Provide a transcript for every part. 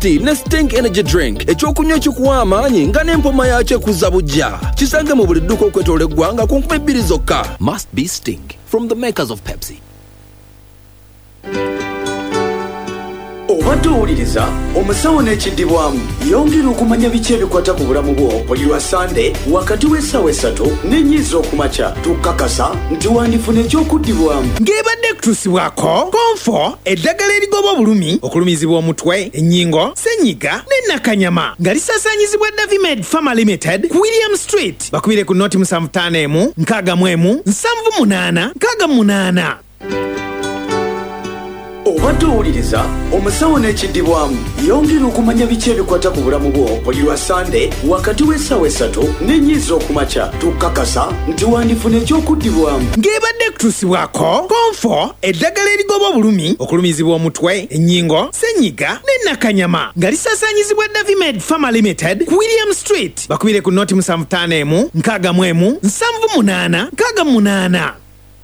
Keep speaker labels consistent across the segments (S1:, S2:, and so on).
S1: Tea ne Stink Energy Drink ekyokunywa ekikuwa amaanyi nga n'empoma yakyo ekuzza bujja. Kisange mu buli dduuka okwetoola eggwanga ku 2 zokka. Must be Stink from the makers of Pepsi.
S2: Obadde owuliriza omusawo n'ekiddibwamu yongera okumanya biki ebikwata ku bulamu bwo buli lwa Sande wakati w'essaawa 3 n'enyiza okumakya tukakasa nti wandifuna ekyokuddibwamu
S3: ng'ebadde kutuusibwako Comfort eddagala erigoba obulumi okulumizibwa omutwe ennyingo ssenyiga n'ennakanyama nga lisaasaanyizibwa Davimed Pharma Limited ku William Street bakubire ku noti 75 61 78 68.
S2: Obadde owuliriza omusawo n'ekiddibwamu yongera okumanya biki ebikwata ku bulamu bwo buli lwa Sande wakati w'essaawa 3 n'enyiza okumakya tukakasa nti wandifuna ekyokuddibwamu
S3: ng'ebadde kutuusibwako Comfort eddagala erigoba obulumi okulumizibwa omutwe ennyingo ssenyiga n'ennakanyama nga lisaasaanyizibwa Davimed Pharma Limited ku William Street bakubire ku noti 75 61 78 68.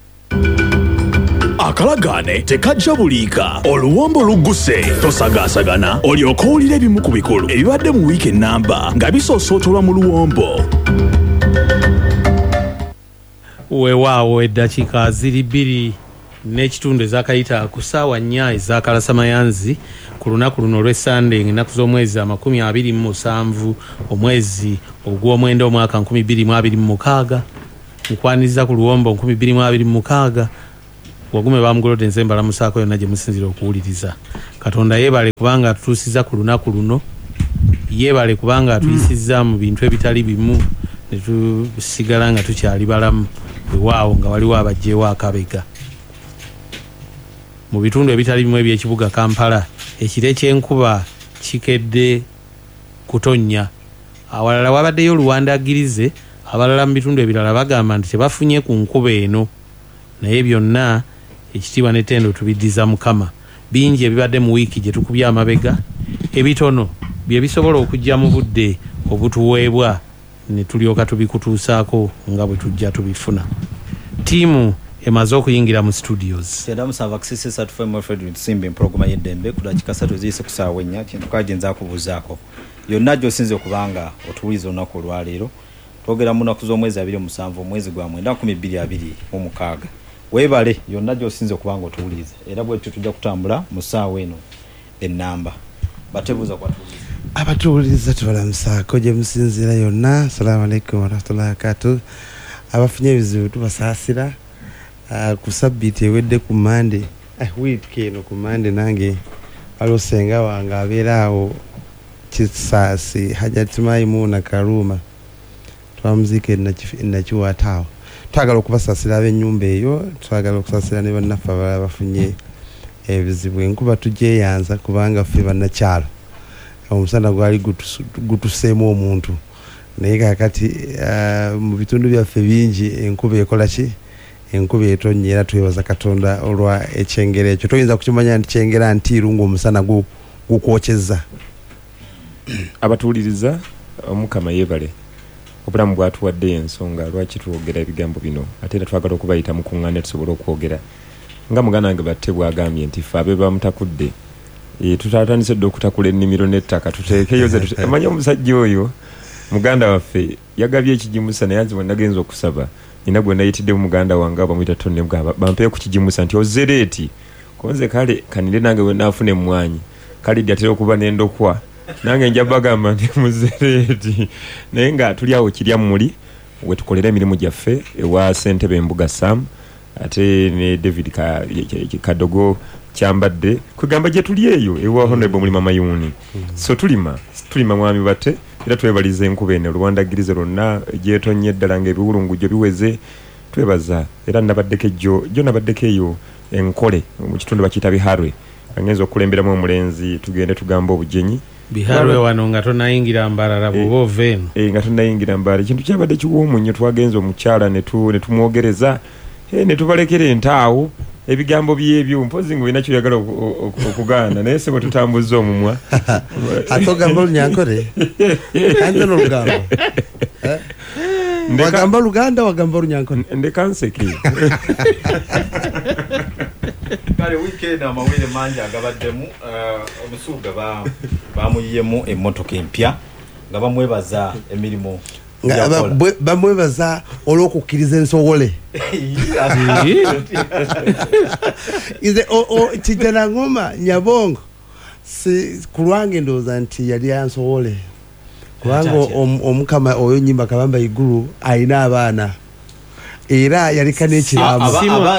S4: Akalagane tekajja buliika oluwombo lugguse tosagaasagana olyoka owulira ebimu ku bikulu ebibadde mu wiiki ennamba nga bisoosootolwa mu luwombo.
S5: Weewaawo eddakiika 2 n'ekitundu ezakayita ku ssaawa 4 ez'akalasamayanzi ku lunaku luno olw'Essande ennaku z'omwezi 27 omwezi ogw'omwenda omwaka 2026 nkwaniriza ku luwombo 2026 wagume bamugolodde nze mbalamusaako yonna gye musinzira okuwuliriza. Katonda yeebale kubanga atutuusiza ku lunaku luno, yeebale kubanga atuyisizza mu bintu ebitali bimu ne tusigala nga tukyali balamu weewaawo nga waliwo abajjeewo akabega. Mu bitundu ebitali bimu eby'ekibuga Kampala ekire ky'enkuba kikedde kutonnya. Awalala wabaddeyo oluwandagirize, abalala mu bitundu ebirala bagamba nti tebafunye ku nkuba eno. Naye byonna ekitiibwa n'ettendo tubiddiza Mukama. Bingi ebibadde mu wiiki gye tukubye amabega, ebitono bye bisobola okujja mu budde obutuweebwa ne tulyoka tubikutuusaako nga bwe tujja tubifuna. Ttiimu emaze okuyingira mu studios.
S6: Musava kusisisa tufemu Fred Simbi mpologoma y'eddembe ku dakika 3 ziyise ku ssaawa 4 kintu kagenza kubuuzaako. Yonna gy'osinze okubanga otuwuliza olunaku olwaleero. Twogera mu nnaku z'omwezi 27 omwezi gwa mwenda 2026. Weebale yonna gy'osinze okubanga otuwuliza era bwetyo tujja kutambula mu ssaawa eno ennamba batebuuza kwatuwuliza
S7: abatuwuliza tubalamusaako gye musinziira yonna. Assalamu alaikum warahmatullahi wabarakatuh. Abafunye ebizibu tubasaasira ku sabbiiti ewedde ku Mande wiiki eno ku Mande nange waliwo senga wange abeera awo Kisaasi Hajati Maimuna Karuma twamuziika Nakiwataawo. Twagala okubasaasira ab'ennyumba eyo, twagala okusaasira ne bannaffe abalala bafunye ebizibu. Enkuba tugyeyanza kubanga ffe bannakyalo omusana gwali gutuseemu omuntu naye kakati mu bitundu byaffe bingi enkuba ekola ki? Enkuba etonnya era twebaza Katonda olwa ekyengera ekyo. Toyinza kukimanya nti kyengera ntiiru ng'omusana gukwokyezza.
S8: Abatuwuliriza Mukama yeebale obulamu bwatuwadde ensonga lwaki twogera ebigambo bino ate era twagala okubayita mu kuŋŋaana tusobole okwogera nga muganda wange batte bwagambye nti ffe abe bamutakudde tutatandise dde okutakula ennimiro n'ettaka tuteekeyo ze amanya omusajja oyo muganda waffe yagabye ekijimusa naye nzibwe nagenza okusaba nina gwe nayitiddemu muganda wange abamuyita Tone mugamba bampeyo ku kijimusa nti ozereeti konze kale kanire nange we naafuna emmwanyi kale dyatera okuba n'endokwa nange nja bagamba nti muzereeti naye nga tuli awo kirya muli we tukolera emirimu gyaffe ewa Ssentebe Embuga Sam ate ne David Kadogo Kyambadde kugamba gye tuli eyo ewa Honorable Mulima Mayuni. So tulima mwami batte era twebaliza enkuba eno Luwandagirize lwonna gyetonnya eddala ng'ebiwulungujjo biweze twebaza era nabaddeko jo nabaddeko eyo enkole mu kitundu bakiyita Biharwe angenza okulemberamu omulenzi tugende tugamba obujenyi
S5: Biharwe wano nga tonayingira mbalala bwoba oveeno
S8: nga tonayingira mbala ekintu kyabadde kiwoomu nnyo twagenza omukyala ne tumwogereza ne tubalekera entaawo ebigambo byebyo mpozi ng'olina kyoyagala okugaana naye sebo tutambuza omumwa
S7: ate ogamba Olunyankore kanze n'olugambo wagamba Luganda wagamba Olunyankore
S8: ndeka nseke
S6: kale weekend amawere mangi agabaddemu omusuuga bamuyiyemu emmotoka empya nga bamwebaza emirimu
S7: bamwebaza olw'okukkiriza ensowole kijana ngoma Nyabongo ku lwange ndowooza nti yali ansowole kubanga omukama oyo nyimba Kabamba Igulu alina abaana era yalika n'ekiramu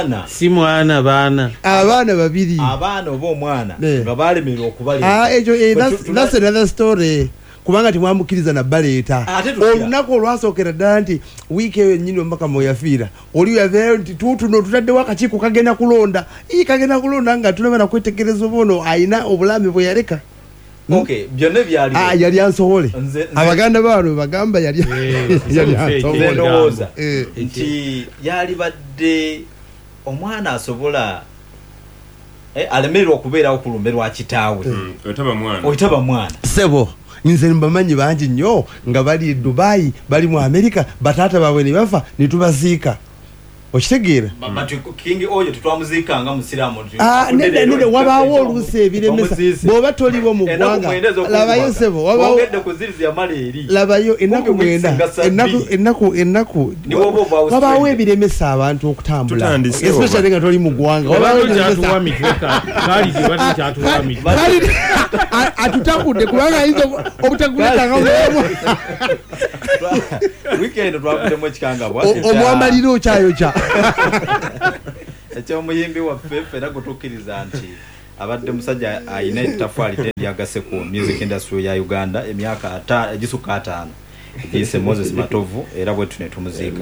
S7: abaana babiri
S6: abaana oba omwana nga balemerwa okubalira
S7: ekyo that's another story kubanga timwamukiriza na baleeta olunaku olwasookera ddala nti wiiki eyo ennyini omubaka mweyafiira oli yaveeyo nti tutuno tutaddewo akakiiko kagenda kulonda nga tulabana kwetegereza oba ono ayina obulame bwe yaleka
S6: byonna byaliwo
S7: yali ansowole abaganda baano bagamba yali ansowole
S6: nti yalibadde omwana asobola alemererwa okubeerawo ku lumbe lwa kitaawe oyitaba mwana
S7: sebo nze mbamanyi bangi nnyo nga bali Dubai bali mu America bataata baabwe ne bafa ne tubaziika okitegeera
S6: kingi oyo tutwamuziikanga musiraamu
S7: nede wabaawo oluusi ebiremesa bw'oba toliwo mu ggwanga labayo sebo labayo ennaku mwenda wabaawo ebiremesa abantu okutambula especially nga toli mu ggwanga atutakudde kubanga ayinza obutaguletanga
S6: weekend twakuddemu ekikangabwa
S7: omwamaliro okyayokya
S6: ekyomuyimbi waffe fena gutukkiriza nti abadde musajja ayina ettaffaali lyagase ku music industry ya Uganda emyaka egisukka 5 egiyise Moses Matovu era bwe tune tumuziika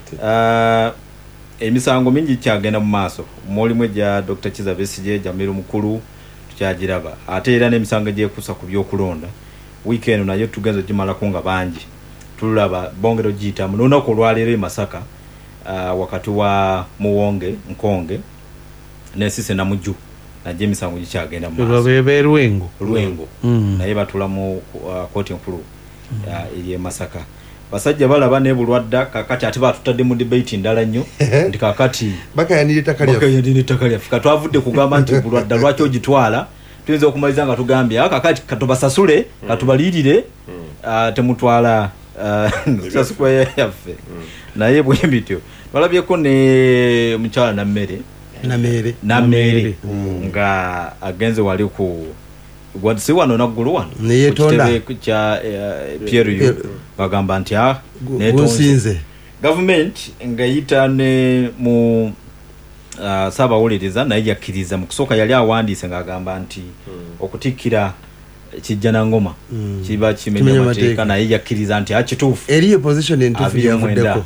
S6: emisango mingi kyagenda mu maaso mulimu gya Dr. Kiza Besigye Jamiru Mukulu tukyagiraba ate era n'emisango egyekuusa ku by'okulonda weekend nayo tugenza gimala kunga bangi tulaba bongero jita munono ku lwalero Masaka wakati wa Muwonge Nkonge nesise na Muju na Jemisango gikyagenda mu Lwengo naye batula mu koti nkulu eri Masaka basajja balaba ne bulwadda kakati ate batutadde mu debate ndala nnyo ndi kakati
S7: bakayanire
S6: takalya fika twavudde kugamba nti bulwadda lwaki ogitwala tuyinza okumaliza nga tugambye kakati katubasasule katubalirire temutwala sasukwe yaffe naye bwe bityo balabyeko ne mukyala Namere nga agenze wali ku gwadisi wano naggulu wano
S7: neyetonda
S6: kya Pierre bagamba nti
S7: netonze
S6: government nga yita ne mu sabawuliriza naye yakkiriza mu kusooka yali awandiise ng'agamba nti okutikkira kijjana ngoma kiba kimenya mateeka naye yakkiriza nti akituufu
S7: eriyo position entuufu yavuddeko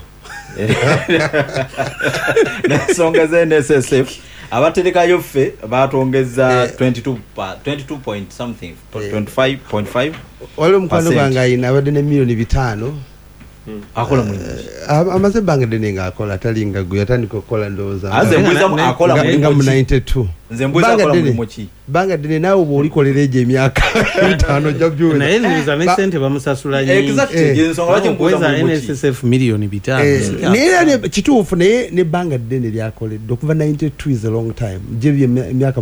S6: n'ensonga ze NSSF abaterekayo ffe batongeza 22 point something 25.5
S7: waliwo mukwano gwange ayina abadde ne milioni 5
S6: akola mulimu
S7: amaze ebbanga ddene ng'akola talinga gwe yatandika okukola ndowooza
S6: akola
S7: nga mu 92
S6: nze mbwiza akola mulimu ki
S7: bbanga ddene naawe bw'olikolera egyo emyaka 5 ojja byona
S5: naye nniza ne ssente bamusasula nyingiweza NSSF milioni 5
S7: naye kituufu naye n'ebbanga ddene lyakoledde okuva 92 is a long time gyebyo emyaka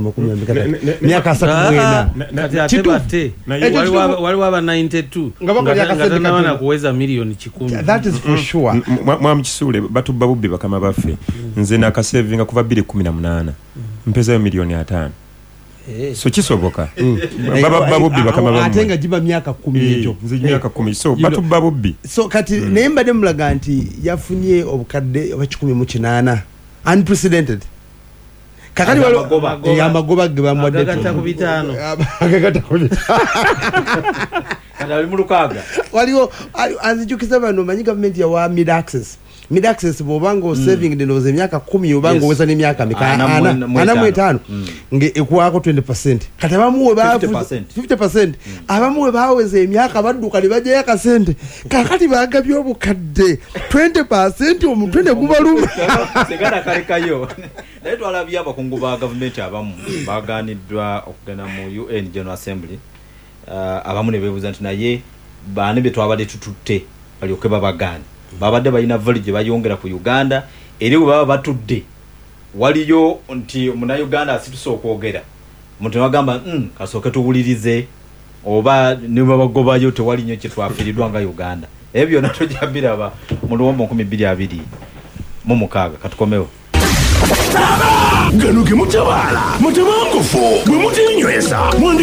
S5: 30 ate batte waliwo aba 92 nga tanabana kuweza milioni 10
S7: that is for sure
S8: mwamukisuule batubba bubbi bakama baffe nze nakasevinga kuva 2018 mpezayo milioni 5 so kisoboka baba bubbi bakama bamwe
S7: ate nga giba myaka 10 ekyo
S8: nze myaka 10 so batubba bubbi
S7: so kati naye mbadde mulaga nti yafunye obukadde oba 18 unprecedented kakali amagoba ge bamwadde
S5: agagata ku 5
S6: kada ali mu lukaga
S7: waliwo anzijukiza bano manyi government ya wa mid access bobanga saving ndinoze emyaka 10 obanga oweza n'emyaka 45 nge ekuwako 20% kati abamuwe 50% abamuwe baweza emyaka badduka ne bajjayo akasente kakati bagabye obukadde 20% omutwe ne gubaluma
S6: segana kalekayo naye twalabye abakungu ba government abamu baganiddwa okugenda mu UN General Assembly abamu ne beebuuza nti naye baani be twabadde tututte balyoke babagane babadde balina village bayongera ku Uganda eri bwe baba batudde waliyo nti muna Uganda asituso okwogera muntu bagamba kasooke tuwulirize oba ne babagobayo tewali nnyo kyetwafiiriddwa nga Uganda. Ebyo byonna tojja biraba mu Luwombo 2026 katukomewo.
S4: Gano ge mutabaala mutabangufu bwe mutinywesa